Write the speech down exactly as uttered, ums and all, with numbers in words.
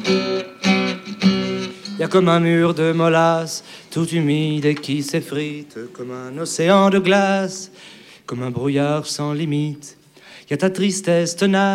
Y a comme un mur de mollasse, tout humide et qui s'effrite, comme un océan de glace, comme un brouillard sans limite. Y a ta tristesse tenace.